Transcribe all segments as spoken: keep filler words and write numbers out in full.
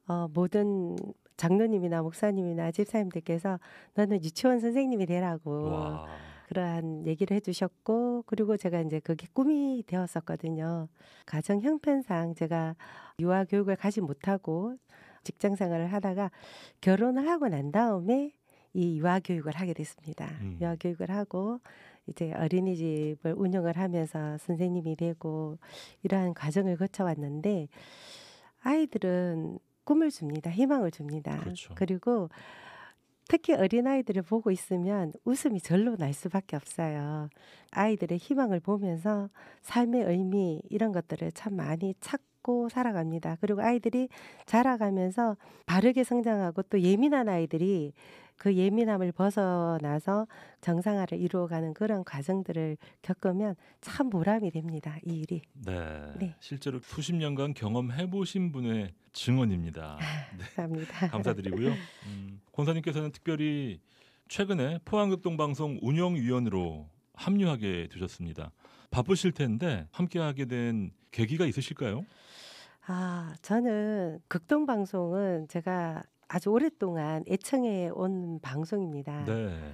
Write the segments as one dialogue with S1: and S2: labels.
S1: 어, 모든 장로님이나 목사님이나 집사님들께서 너는 유치원 선생님이 되라고
S2: 와.
S1: 그러한 얘기를 해주셨고, 그리고 제가 이제 그게 꿈이 되었었거든요. 가정 형편상 제가 유아 교육을 가지 못하고 직장 생활을 하다가 결혼을 하고 난 다음에 이 유아 교육을 하게 됐습니다.
S2: 음.
S1: 유아 교육을 하고 이제 어린이집을 운영을 하면서 선생님이 되고 이러한 과정을 거쳐왔는데, 아이들은 꿈을 줍니다. 희망을 줍니다.
S2: 그렇죠.
S1: 그리고 특히 어린아이들을 보고 있으면 웃음이 절로 날 수밖에 없어요. 아이들의 희망을 보면서 삶의 의미 이런 것들을 참 많이 찾고 살아갑니다. 그리고 아이들이 자라가면서 바르게 성장하고 또 예민한 아이들이 그 예민함을 벗어나서 정상화를 이루어가는 그런 과정들을 겪으면 참 보람이 됩니다. 이 일이.
S2: 네.
S1: 네.
S2: 실제로 수십 년간 경험해 보신 분의 증언입니다. 네.
S1: 감사합니다.
S2: 감사드리고요. 음, 권사님께서는 특별히 최근에 포항극동방송 운영위원으로 합류하게 되셨습니다. 바쁘실 텐데 함께하게 된 계기가 있으실까요?
S1: 아, 저는 극동방송은 제가 아주 오랫동안 애청해 온 방송입니다.
S2: 네.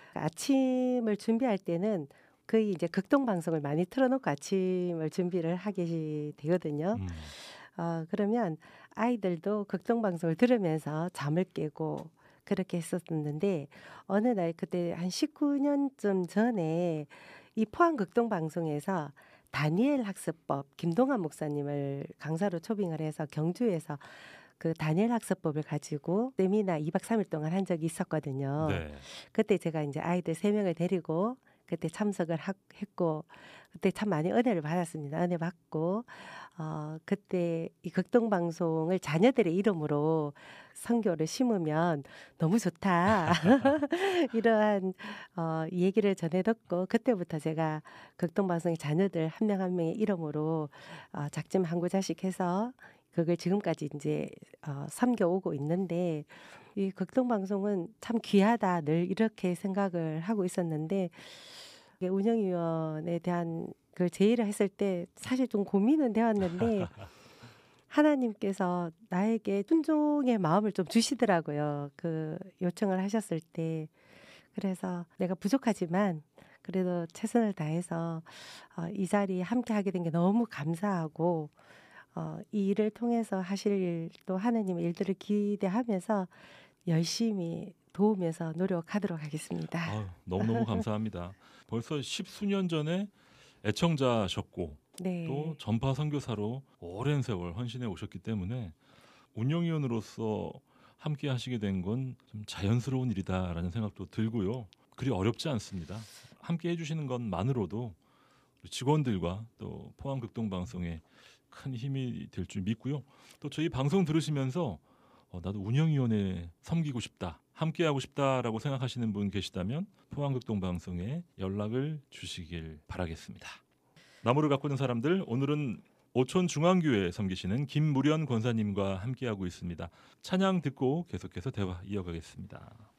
S1: 아침을 준비할 때는 거의 이제 극동방송을 많이 틀어놓고 아침을 준비를 하게 되거든요.
S2: 음.
S1: 어, 그러면 아이들도 극동방송을 들으면서 잠을 깨고 그렇게 했었는데, 어느 날 그때 한 십구 년쯤 전에 이 포항 극동방송에서 다니엘 학습법 김동환 목사님을 강사로 초빙을 해서 경주에서 그 다니엘 학습법을 가지고 세미나 이 박 삼 일 동안 한 적이 있었거든요.
S2: 네.
S1: 그때 제가 이제 아이들 세 명을 데리고 그때 참석을 하, 했고 그때 참 많이 은혜를 받았습니다. 은혜 받고 어, 그때 이 극동방송을 자녀들의 이름으로 선교를 심으면 너무 좋다. 이러한 어, 얘기를 전해 듣고 그때부터 제가 극동방송의 자녀들 한 명 한 명의 이름으로 어, 작심 한 구자씩 해서 그걸 지금까지 이제 어, 섬겨오고 있는데, 이 극동방송은 참 귀하다 늘 이렇게 생각을 하고 있었는데, 운영위원에 대한 그 제의를 했을 때 사실 좀 고민은 되었는데 하나님께서 나에게 순종의 마음을 좀 주시더라고요. 그 요청을 하셨을 때. 그래서 내가 부족하지만 그래도 최선을 다해서 어, 이 자리에 함께 하게 된 게 너무 감사하고, 어, 이 일을 통해서 하실 또 하나님의 일들을 기대하면서 열심히 도우면서 노력하도록 하겠습니다.
S2: 아유, 너무너무 감사합니다. 벌써 십수년 전에 애청자셨고
S1: 네.
S2: 또 전파 선교사로 오랜 세월 헌신해 오셨기 때문에 운영위원으로서 함께 하시게 된 건 좀 자연스러운 일이다라는 생각도 들고요. 그리 어렵지 않습니다. 함께 해주시는 것만으로도 직원들과 또 포항극동방송에 큰 힘이 될 줄 믿고요. 또 저희 방송 들으시면서 어, 나도 운영위원회 섬기고 싶다, 함께하고 싶다라고 생각하시는 분 계시다면 포항극동방송에 연락을 주시길 바라겠습니다. 나무를 가꾸는 사람들, 오늘은 오촌중앙교회 섬기시는 김무련 권사님과 함께하고 있습니다. 찬양 듣고 계속해서 대화 이어가겠습니다.